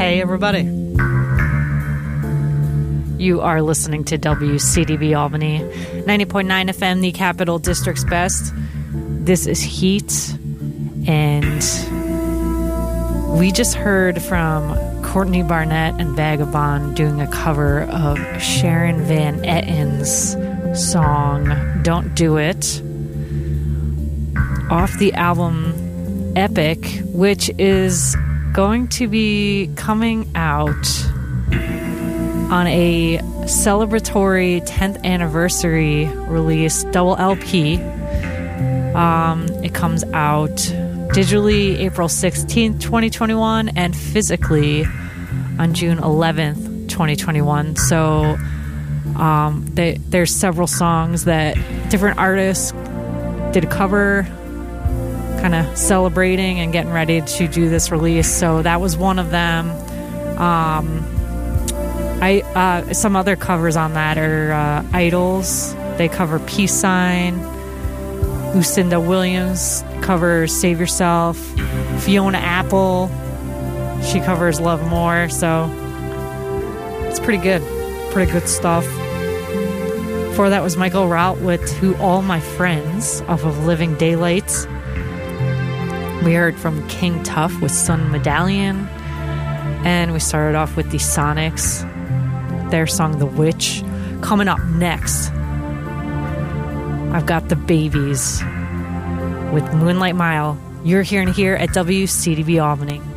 Hey, everybody. You are listening to WCDB Albany, 90.9 FM, the Capital District's best. This is Heat, and we just heard from Courtney Barnett and Vagabond doing a cover of Sharon Van Etten's song, Don't Do It, off the album Epic, which is going to be coming out on a celebratory 10th anniversary release, double LP. It comes out digitally April 16th, 2021, and physically on June 11th, 2021. So there's several songs that different artists did a cover, kind of celebrating and getting ready to do this release. So that was one of them. Some other covers on that are Idols. They cover Peace Sign. Lucinda Williams covers Save Yourself. Fiona Apple, she covers Love More. So it's pretty good stuff. Before that was Michael Rout with To All My Friends off of Living Daylights. We heard from King Tuff with Sun Medallion. And we started off with the Sonics, their song The Witch. Coming up next, I've got the Babies with Moonlight Mile. You're hearing here at WCDB Albany.